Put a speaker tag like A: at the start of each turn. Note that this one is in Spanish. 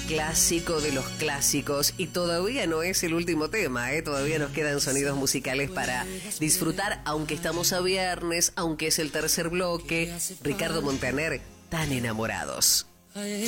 A: clásico de los clásicos y todavía no es el último tema, todavía nos quedan sonidos musicales para disfrutar, aunque estamos a viernes, aunque es el tercer bloque. Ricardo Montaner, Tan enamorados.